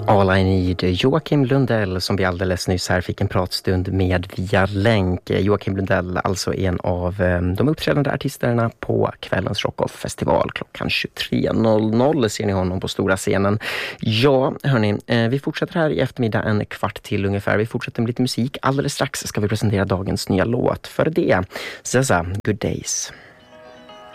All I Need, Joakim Lundell som vi alldeles nyss här fick en pratstund med via länk. Joakim Lundell, alltså en av de uppträdande artisterna på kvällens Rockoff-festival klockan 23.00 ser ni honom på stora scenen. Ja, hörni, vi fortsätter här i eftermiddag en kvart till ungefär. Vi fortsätter med lite musik. Alldeles strax ska vi presentera dagens nya låt. För det, Zaza, Good Days.